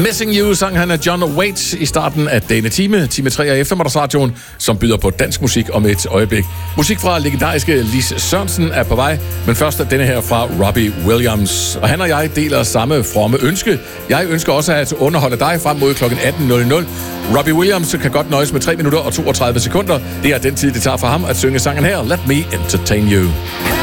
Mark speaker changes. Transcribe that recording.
Speaker 1: Missing You sang han af John Waits i starten af denne time 3 af eftermiddagsradioen, som byder på dansk musik om et øjeblik. Musik fra legendariske Lis Sørensen er på vej, men først er denne her fra Robbie Williams. Og han og jeg deler samme fromme ønske. Jeg ønsker også at underholde dig frem mod kl. 18.00. Robbie Williams kan godt nøjes med 3 minutter og 32 sekunder. Det er den tid, det tager for ham at synge sangen her, Let Me Entertain You.